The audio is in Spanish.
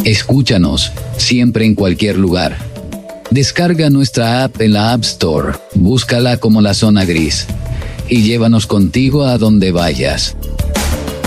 Escúchanos, siempre en cualquier lugar. Descarga nuestra app en la App Store, búscala como La Zona Gris y llévanos contigo a donde vayas.